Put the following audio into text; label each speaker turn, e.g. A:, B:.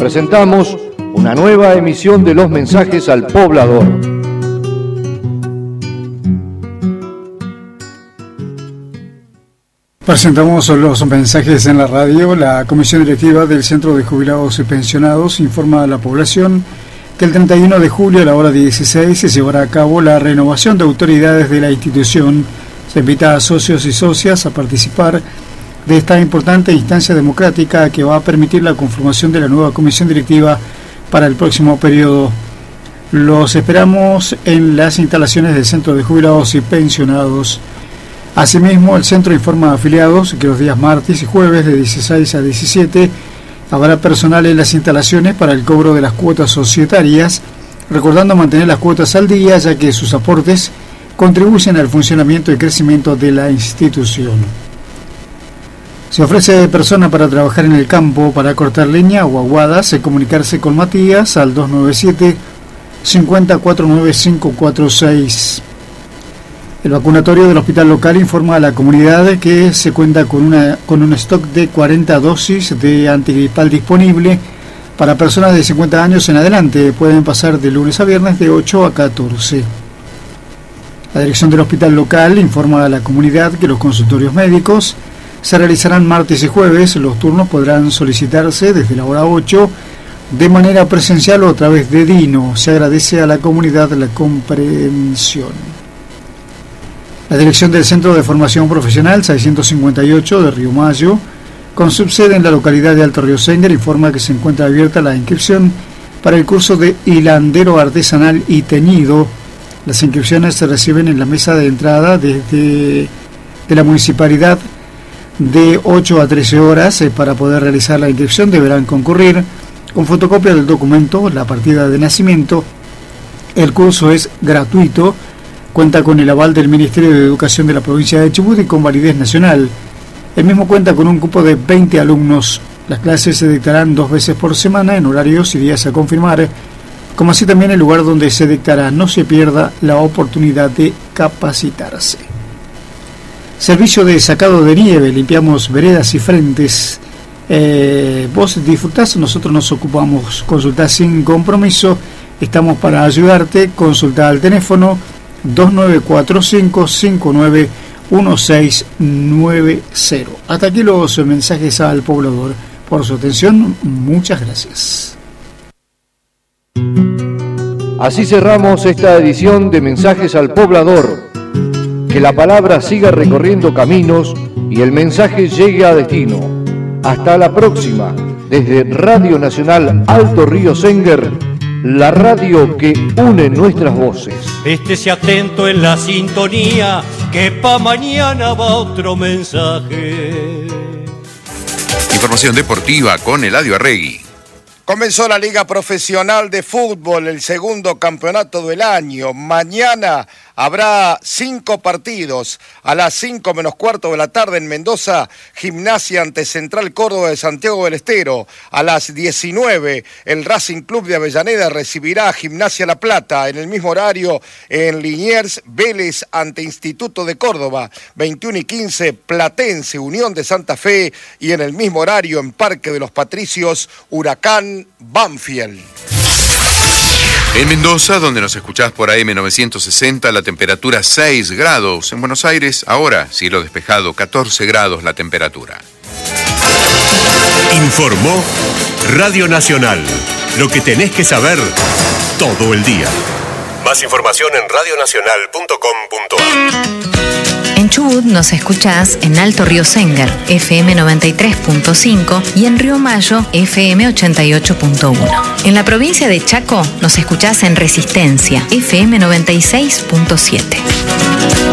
A: presentamos una nueva emisión de los mensajes al poblador.
B: Presentamos los mensajes en la radio. La Comisión Directiva del Centro de Jubilados y Pensionados informa a la población que el 31 de julio a la hora 16 se llevará a cabo la renovación de autoridades de la institución. Se invita a socios y socias a participar de esta importante instancia democrática que va a permitir la conformación de la nueva Comisión Directiva para el próximo periodo. Los esperamos en las instalaciones del Centro de Jubilados y Pensionados. Asimismo, el centro informa a afiliados que los días martes y jueves de 16 a 17 habrá personal en las instalaciones para el cobro de las cuotas societarias, recordando mantener las cuotas al día, ya que sus aportes contribuyen al funcionamiento y crecimiento de la institución. Se ofrece persona para trabajar en el campo, para cortar leña o aguadas, comunicarse con Matías al 297 5049 546. El vacunatorio del hospital local informa a la comunidad que se cuenta con un stock de 40 dosis de antigripal disponible para personas de 50 años en adelante. Pueden pasar de lunes a viernes de 8 a 14. La dirección del hospital local informa a la comunidad que los consultorios médicos se realizarán martes y jueves. Los turnos podrán solicitarse desde la hora 8 de manera presencial o a través de Dino. Se agradece a la comunidad la comprensión. La dirección del Centro de Formación Profesional 658 de Río Mayo, con subsede en la localidad de Alto Río Senguer, informa que se encuentra abierta la inscripción para el curso de hilandero artesanal y teñido. Las inscripciones se reciben en la mesa de entrada de la municipalidad de 8 a 13 horas. Para poder realizar la inscripción deberán concurrir con fotocopia del documento, la partida de nacimiento. El curso es gratuito, cuenta con el aval del Ministerio de Educación de la provincia de Chubut y con validez nacional. El mismo cuenta con un cupo de 20 alumnos. Las clases se dictarán 2 veces por semana en horarios y días a confirmar, como así también el lugar donde se dictará. No se pierda la oportunidad de capacitarse. Servicio de sacado de nieve, limpiamos veredas y frentes. Vos disfrutás, nosotros nos ocupamos. Consultá sin compromiso, estamos para ayudarte. Consultá al teléfono 2945-591690. Hasta aquí los mensajes al poblador. Por su atención, muchas gracias.
A: Así cerramos esta edición de Mensajes al Poblador. Que la palabra siga recorriendo caminos y el mensaje llegue a destino. Hasta la próxima, desde Radio Nacional Alto Río Senguer, la radio que une nuestras voces.
C: Estése atento en la sintonía, que pa' mañana va otro mensaje.
D: Información deportiva con Eladio Arregui.
E: Comenzó la Liga Profesional de Fútbol, el segundo campeonato del año. Mañana habrá 5 partidos. A las 5 menos cuarto de la tarde en Mendoza, Gimnasia ante Central Córdoba de Santiago del Estero. A las 19, el Racing Club de Avellaneda recibirá a Gimnasia La Plata. En el mismo horario, en Liniers, Vélez ante Instituto de Córdoba. 21 y 15, Platense, Unión de Santa Fe. Y en el mismo horario, en Parque de los Patricios, Huracán Banfield.
D: En Mendoza, donde nos escuchás por AM 960, la temperatura 6 grados. En Buenos Aires, ahora, cielo despejado, 14 grados la temperatura.
F: Informó Radio Nacional. Lo que tenés que saber todo el día. Más información en radionacional.com.ar.
G: En Chubut nos escuchás en Alto Río Senguer, FM 93.5 y en Río Mayo, FM 88.1. En la provincia de Chaco nos escuchás en Resistencia, FM 96.7.